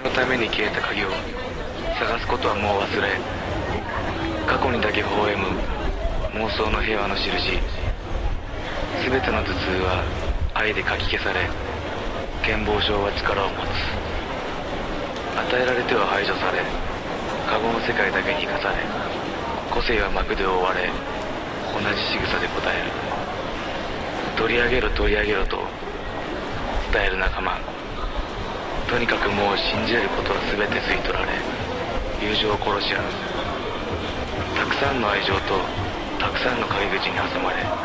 のために消えた鍵を探すことはもう忘れ、過去にだけ微笑む妄想の平和の印。全ての頭痛は愛でかき消され、健忘症は力を持つ。与えられては排除され、過去の世界だけに生かされ、個性は幕で覆われ、同じ仕草で答える。取り上げろ取り上げろと伝える仲間。とにかくもう信じれることは全て吸い取られ、友情を殺し合う。たくさんの愛情とたくさんの陰口に挟まれ、